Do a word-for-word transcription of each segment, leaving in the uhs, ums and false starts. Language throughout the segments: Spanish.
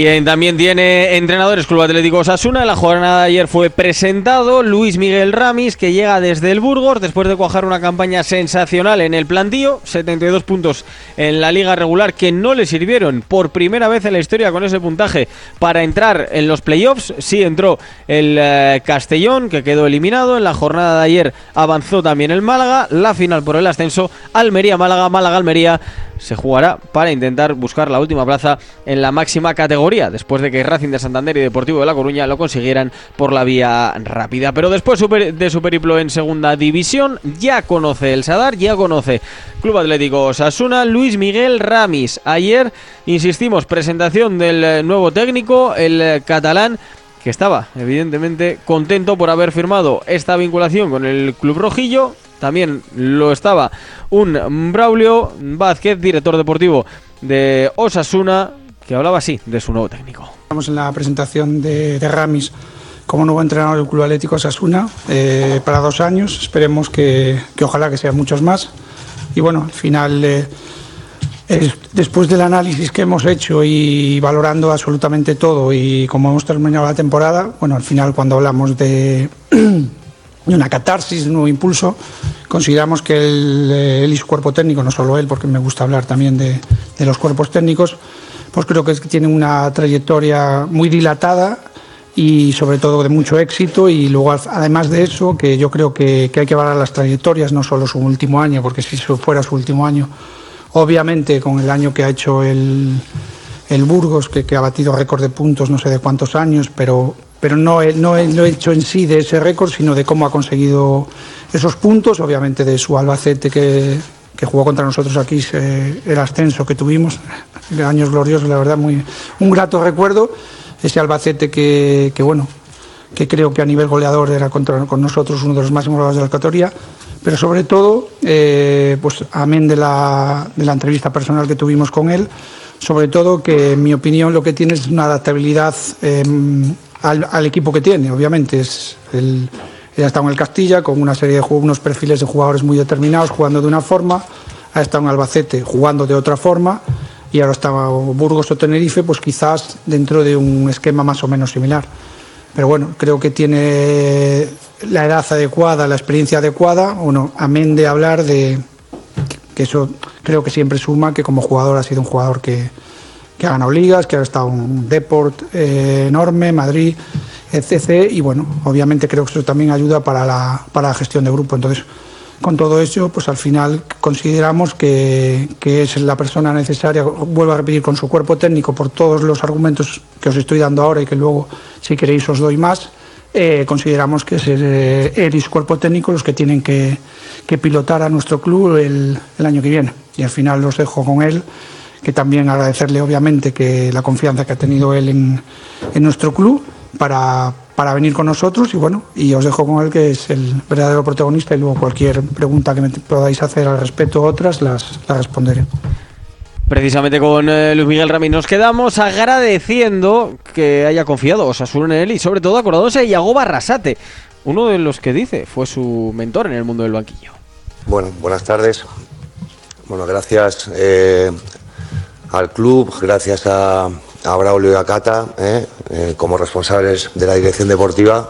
Bien, también tiene entrenadores Club Atlético Osasuna. La jornada de ayer fue presentado Luis Miguel Ramis, que llega desde el Burgos después de cuajar una campaña sensacional en el plantío, setenta y dos puntos en la liga regular que no le sirvieron por primera vez en la historia con ese puntaje para entrar en los playoffs. Sí entró el eh, Castellón, que quedó eliminado. En la jornada de ayer avanzó también el Málaga. La final por el ascenso, Almería-Málaga, Málaga-Almería, se jugará para intentar buscar la última plaza en la máxima categoría, después de que Racing de Santander y Deportivo de La Coruña lo consiguieran por la vía rápida. Pero después de su periplo en segunda división, ya conoce el Sadar, ya conoce Club Atlético Osasuna, Luis Miguel Ramis. Ayer, insistimos, presentación del nuevo técnico, el catalán, que estaba evidentemente contento por haber firmado esta vinculación con el club rojillo. También lo estaba un Braulio Vázquez, director deportivo de Osasuna, que hablaba así de su nuevo técnico. Estamos en la presentación de, de Ramis como nuevo entrenador del Club Atlético Osasuna eh, para dos años. Esperemos que, que ojalá que sean muchos más. Y bueno, al final, eh, eh, después del análisis que hemos hecho y valorando absolutamente todo y como hemos terminado la temporada, bueno, al final cuando hablamos de... y una catarsis, un nuevo impulso, consideramos que él, él y su cuerpo técnico, no solo él, porque me gusta hablar también de, de los cuerpos técnicos, pues creo que, es que tienen una trayectoria muy dilatada y sobre todo de mucho éxito. Y luego, además de eso, que yo creo que, que hay que valorar las trayectorias, no solo su último año, porque si eso fuera su último año, obviamente con el año que ha hecho el, el Burgos, que, que ha batido récord de puntos no sé de cuántos años, pero... pero no, no lo he hecho en sí de ese récord, sino de cómo ha conseguido esos puntos, obviamente de su Albacete que, que jugó contra nosotros aquí, eh, el ascenso que tuvimos, de años gloriosos, la verdad, muy un grato recuerdo, ese Albacete que, que bueno, que creo que a nivel goleador era contra, con nosotros uno de los máximos goleadores de la categoría, pero sobre todo, eh, pues amén de la, de la entrevista personal que tuvimos con él, sobre todo que en mi opinión lo que tiene es una adaptabilidad eh, Al, al equipo que tiene, obviamente. Es el, él ha estado en el Castilla con una serie de unos perfiles de jugadores muy determinados, jugando de una forma, ha estado en Albacete jugando de otra forma, y ahora está Burgos o Tenerife, pues quizás dentro de un esquema más o menos similar. Pero bueno, creo que tiene la edad adecuada, la experiencia adecuada, bueno, amén de hablar de que eso creo que siempre suma, que como jugador ha sido un jugador que que ha ganado ligas, que ha estado en un Deport eh, enorme, Madrid, etcétera. Y bueno, obviamente creo que eso también ayuda para la, para la gestión de grupo. Entonces, con todo eso, pues al final consideramos que, que es la persona necesaria, vuelvo a repetir, con su cuerpo técnico, por todos los argumentos que os estoy dando ahora y que luego, si queréis, os doy más. Eh, consideramos que es eh, él y su cuerpo técnico los que tienen que, que pilotar a nuestro club el, el año que viene. Y al final los dejo con él, que también agradecerle obviamente que la confianza que ha tenido él en, en nuestro club para, para venir con nosotros, y bueno, y os dejo con él, que es el verdadero protagonista, y luego cualquier pregunta que me podáis hacer al respecto o otras las, las responderé. Precisamente con eh, Luis Miguel Ramis nos quedamos, agradeciendo que haya confiado Osasuna en él y sobre todo acordándose de Yago Barrasate, uno de los que dice fue su mentor en el mundo del banquillo. Bueno, buenas tardes. Bueno, gracias eh, al club, gracias a, a Braulio y a Cata, eh, eh, como responsables de la dirección deportiva,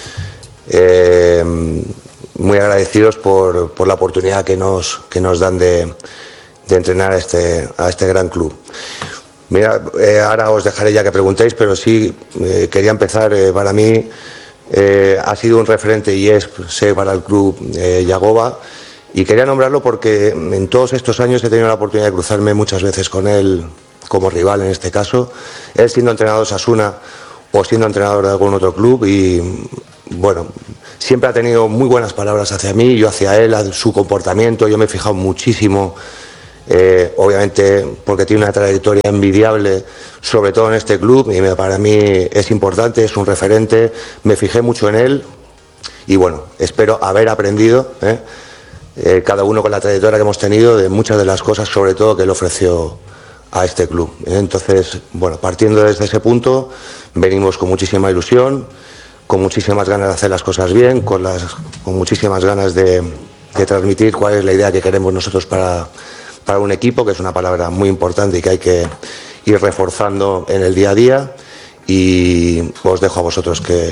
eh, muy agradecidos por, por la oportunidad que nos, que nos dan de, de entrenar a este, a este gran club. Mira, eh, ahora os dejaré ya que preguntéis, pero sí eh, quería empezar, eh, para mí eh, ha sido un referente y es, sé, para el club eh, Yagoba. Y quería nombrarlo porque en todos estos años he tenido la oportunidad de cruzarme muchas veces con él como rival, en este caso, él siendo entrenador de Osasuna o siendo entrenador de algún otro club, y bueno, siempre ha tenido muy buenas palabras hacia mí, yo hacia él, a su comportamiento. Yo me he fijado muchísimo, eh, obviamente porque tiene una trayectoria envidiable, sobre todo en este club, y me, para mí es importante, es un referente. Me fijé mucho en él y bueno, espero haber aprendido, ¿eh? Eh, cada uno con la trayectoria que hemos tenido, de muchas de las cosas, sobre todo, que él ofreció a este club. Entonces, bueno, partiendo desde ese punto, venimos con muchísima ilusión, con muchísimas ganas de hacer las cosas bien, con, las, con muchísimas ganas de, de transmitir cuál es la idea que queremos nosotros para, para un equipo, que es una palabra muy importante y que hay que, ir reforzando en el día a día, y os dejo a vosotros que,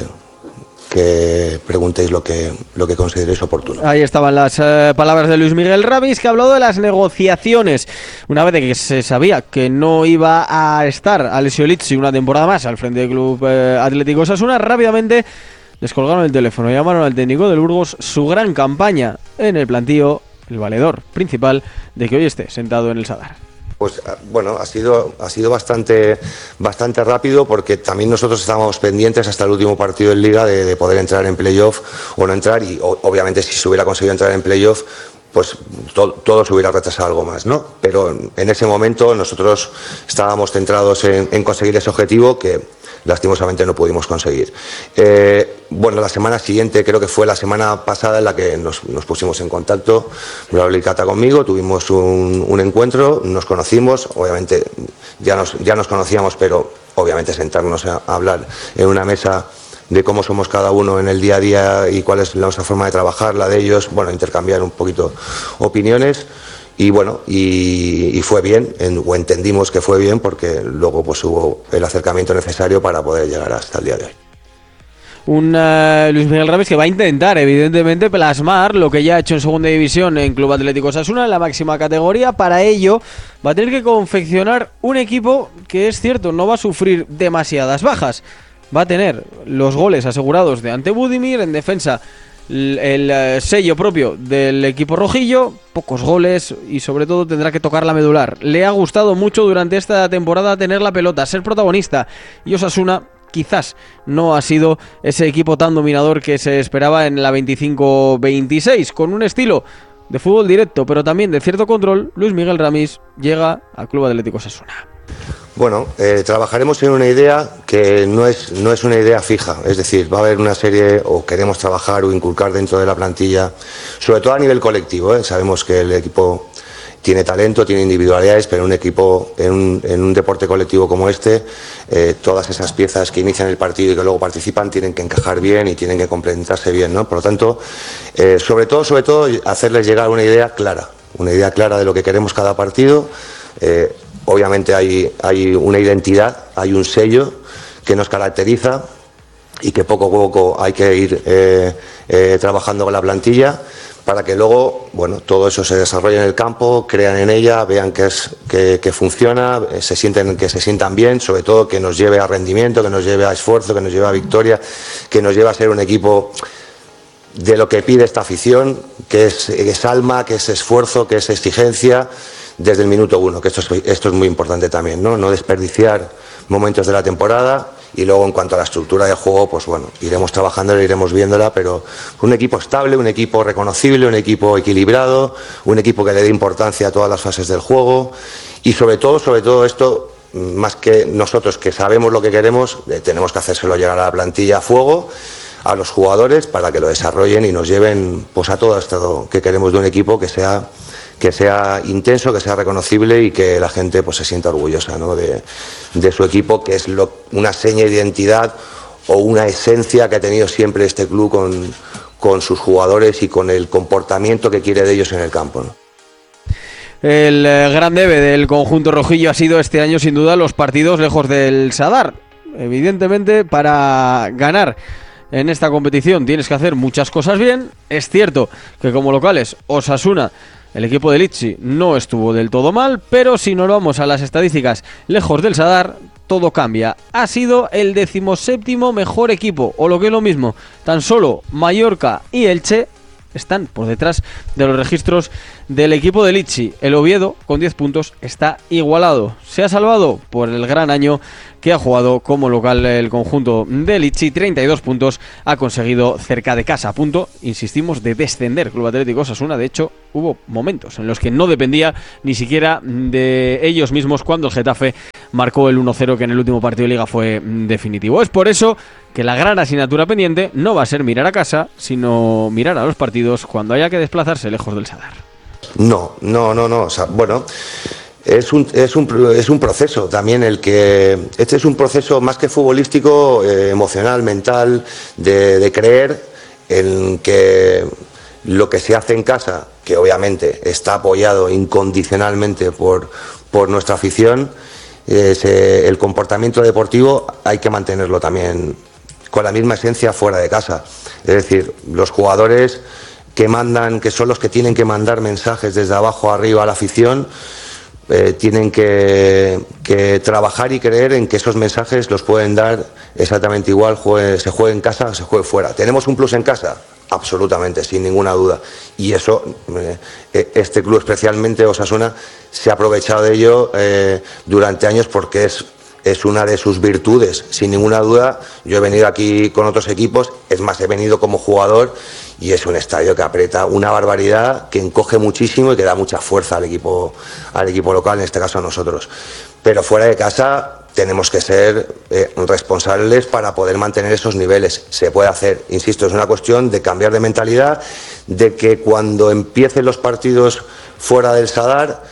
que preguntéis lo que, lo que consideréis oportuno. Ahí estaban las eh, palabras de Luis Miguel Ramis, que ha hablado de las negociaciones. Una vez de que se sabía que no iba a estar Alessio Lizzi una temporada más al frente del Club eh, Atlético Osasuna, rápidamente descolgaron el teléfono, llamaron al técnico del Burgos, su gran campaña en el plantío, el valedor principal de que hoy esté sentado en el Sadar. Pues bueno, ha sido, ha sido bastante, bastante rápido, porque también nosotros estábamos pendientes hasta el último partido en Liga de, de poder entrar en playoff o no entrar, y o, obviamente si se hubiera conseguido entrar en playoff, pues to, todo se hubiera retrasado algo más, ¿no? Pero en ese momento nosotros estábamos centrados en, en conseguir ese objetivo que lastimosamente no pudimos conseguir. Eh, bueno, la semana siguiente, creo que fue la semana pasada en la que nos, nos pusimos en contacto, Braulio y Cata conmigo, tuvimos un, un encuentro, nos conocimos, obviamente ya nos, ya nos conocíamos, pero obviamente sentarnos a, a hablar en una mesa de cómo somos cada uno en el día a día y cuál es nuestra forma de trabajar, la de ellos, bueno, intercambiar un poquito opiniones. Y bueno, y, y fue bien, en, o entendimos que fue bien, porque luego pues hubo el acercamiento necesario para poder llegar hasta el día de hoy. Un uh, Luis Miguel Ramis que va a intentar, evidentemente, plasmar lo que ya ha hecho en segunda división en Club Atlético Osasuna, en la máxima categoría. Para ello va a tener que confeccionar un equipo que, es cierto, no va a sufrir demasiadas bajas. Va a tener los goles asegurados de Ante Budimir, en defensa el, el sello propio del equipo rojillo, pocos goles, y sobre todo tendrá que tocar la medular. Le ha gustado mucho durante esta temporada tener la pelota, ser protagonista, y Osasuna quizás no ha sido ese equipo tan dominador que se esperaba en la veinticinco veintiséis. Con un estilo de fútbol directo, pero también de cierto control, Luis Miguel Ramis llega al Club Atlético Osasuna. Bueno, eh, trabajaremos en una idea que no es, no es una idea fija, es decir, va a haber una serie, o queremos trabajar o inculcar dentro de la plantilla, sobre todo a nivel colectivo, ¿eh? Sabemos que el equipo tiene talento, tiene individualidades, pero un equipo, en un, en un deporte colectivo como este, eh, todas esas piezas que inician el partido y que luego participan tienen que encajar bien y tienen que complementarse bien, ¿no? Por lo tanto, eh, sobre todo, sobre todo, hacerles llegar una idea clara, una idea clara de lo que queremos cada partido. Eh, Obviamente hay, hay una identidad, hay un sello que nos caracteriza y que poco a poco hay que ir eh, eh, trabajando con la plantilla para que luego, bueno, todo eso se desarrolle en el campo, crean en ella, vean que, es, que, que funciona, se sienten, que se sientan bien, sobre todo que nos lleve a rendimiento, que nos lleve a esfuerzo, que nos lleve a victoria, que nos lleve a ser un equipo de lo que pide esta afición, que es, es alma, que es esfuerzo, que es exigencia, desde el minuto uno, que esto es, esto es muy importante también, ¿no? No desperdiciar momentos de la temporada, y luego en cuanto a la estructura de juego, pues bueno, iremos trabajándola, iremos viéndola, pero un equipo estable, un equipo reconocible, un equipo equilibrado, un equipo que le dé importancia a todas las fases del juego, y sobre todo, sobre todo esto, más que nosotros que sabemos lo que queremos, eh, tenemos que hacérselo llegar a la plantilla a fuego, a los jugadores, para que lo desarrollen y nos lleven pues a todo esto que queremos de un equipo que sea que sea intenso, que sea reconocible y que la gente pues se sienta orgullosa, ¿no? de, de su equipo, que es lo, una seña de identidad o una esencia que ha tenido siempre este club con, con sus jugadores y con el comportamiento que quiere de ellos en el campo, ¿no? El eh, gran debe del conjunto rojillo ha sido este año sin duda los partidos lejos del Sadar. Evidentemente, para ganar en esta competición tienes que hacer muchas cosas bien. Es cierto que como locales Osasuna, el equipo de Lizzi, no estuvo del todo mal, pero si nos vamos a las estadísticas lejos del Sadar, todo cambia. Ha sido el decimoséptimo mejor equipo, o lo que es lo mismo, tan solo Mallorca y Elche están por detrás de los registros del equipo de Lizzi. El Oviedo, con diez puntos, está igualado. Se ha salvado por el gran año que ha jugado como local el conjunto de Lizzi. treinta y dos puntos ha conseguido cerca de casa. A punto, insistimos, de descender Club Atlético Osasuna. De hecho, hubo momentos en los que no dependía ni siquiera de ellos mismos cuando el Getafe marcó el uno cero, que en el último partido de Liga fue definitivo. Es por eso que la gran asignatura pendiente no va a ser mirar a casa, sino mirar a los partidos cuando haya que desplazarse lejos del Sadar. No, no, no, no. O sea, bueno, es un, es un, es un proceso también el que... Este es un proceso más que futbolístico, eh, emocional, mental, de, de creer en que lo que se hace en casa, que obviamente está apoyado incondicionalmente por, por nuestra afición, ese, el comportamiento deportivo hay que mantenerlo también con la misma esencia fuera de casa. Es decir, los jugadores que mandan, que son los que tienen que mandar mensajes desde abajo arriba a la afición, eh, tienen que, que trabajar y creer en que esos mensajes los pueden dar exactamente igual, juegue, se juegue en casa o se juegue fuera. ¿Tenemos un plus en casa? Absolutamente, sin ninguna duda. Y eso, eh, este club especialmente, Osasuna, se ha aprovechado de ello eh, durante años porque es... es una de sus virtudes, sin ninguna duda. Yo he venido aquí con otros equipos, es más, he venido como jugador y es un estadio que aprieta una barbaridad, que encoge muchísimo y que da mucha fuerza al equipo, al equipo local, en este caso a nosotros. Pero fuera de casa tenemos que ser eh, responsables para poder mantener esos niveles. Se puede hacer, insisto, es una cuestión de cambiar de mentalidad, de que cuando empiecen los partidos fuera del Sadar,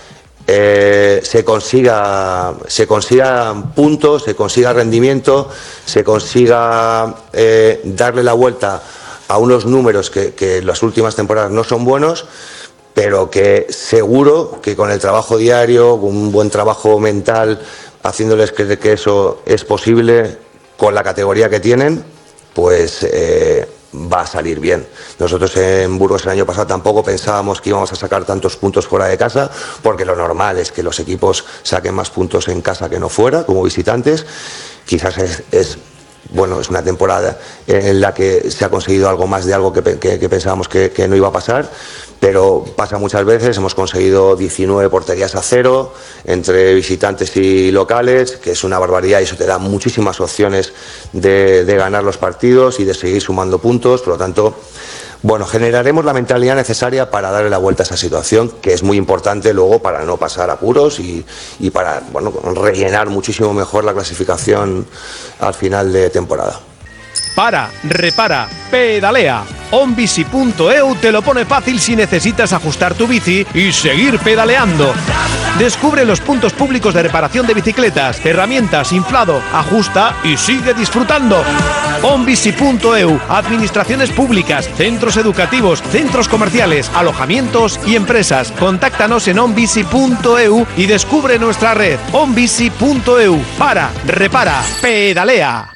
Eh, se consiga se consiga puntos, se consiga rendimiento, se consiga eh, darle la vuelta a unos números que, que en las últimas temporadas no son buenos, pero que seguro que con el trabajo diario, con un buen trabajo mental, haciéndoles creer que eso es posible con la categoría que tienen, pues eh, va a salir bien. Nosotros en Burgos el año pasado tampoco pensábamos que íbamos a sacar tantos puntos fuera de casa, porque lo normal es que los equipos saquen más puntos en casa que no fuera, como visitantes. Quizás es, es bueno, es una temporada en la que se ha conseguido algo más de algo que, que, que pensábamos que, que no iba a pasar, pero pasa muchas veces. Hemos conseguido diecinueve porterías a cero entre visitantes y locales, que es una barbaridad, y eso te da muchísimas opciones de, de ganar los partidos y de seguir sumando puntos. Por lo tanto, bueno, generaremos la mentalidad necesaria para darle la vuelta a esa situación, que es muy importante luego para no pasar apuros y, y para, bueno, rellenar muchísimo mejor la clasificación al final de temporada. Para, repara, pedalea. onbici punto e u te lo pone fácil si necesitas ajustar tu bici y seguir pedaleando. Descubre los puntos públicos de reparación de bicicletas, herramientas, inflado, ajusta y sigue disfrutando. onbici punto e u, administraciones públicas, centros educativos, centros comerciales, alojamientos y empresas. Contáctanos en onbici punto e u y descubre nuestra red. onbici punto e u. Para, repara, pedalea.